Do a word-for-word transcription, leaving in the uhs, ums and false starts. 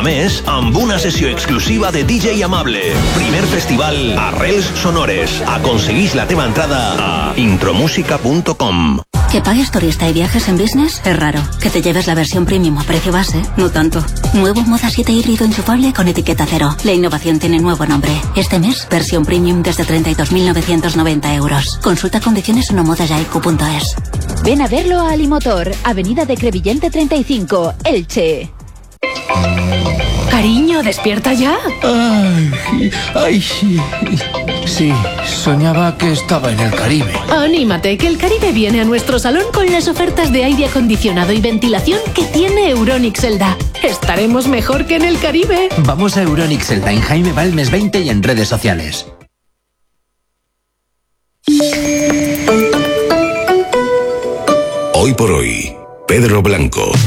mes amb una sessió exclusiva de D J Amable. Primer festival Arrels Sonores. Aconseguís la teva entrada a intromusica punto com. ¿Que pagues turista y viajes en business? Es raro. Que te lleves la versión premium a precio base, no tanto. Nuevo Moda siete híbrido enchufable con etiqueta cero. La innovación tiene nuevo nombre. Este mes, versión premium desde treinta y dos mil novecientos noventa euros. Consulta condiciones en omodajaiku punto es. Ven a verlo a Alimotor, Avenida de Crevillente treinta y cinco, Elche. Cariño, ¿despierta ya? Ay, ay, sí. Sí, soñaba que estaba en el Caribe. Anímate, que el Caribe viene a nuestro salón con las ofertas de aire acondicionado y ventilación que tiene Euronics Elda. Estaremos mejor que en el Caribe. Vamos a Euronics Elda en Jaime Balmes veinte y en redes sociales. Hoy por hoy, Pedro Blanco.